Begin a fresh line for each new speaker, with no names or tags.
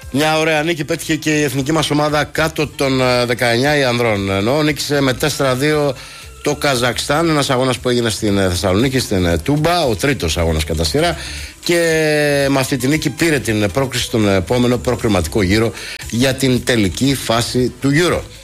Μια ωραία νίκη πέτυχε και η εθνική μας ομάδα κάτω των 19 οι ανδρών. Ενώ νίκησε με 4-2 το Καζακστάν. Ένας αγώνας που έγινε στην Θεσσαλονίκη, στην Τούμπα, ο τρίτος αγώνας κατά σειρά. Και με αυτή τη νίκη πήρε την πρόκριση στον επόμενο προκριματικό γύρο για την τελική φάση του Euro.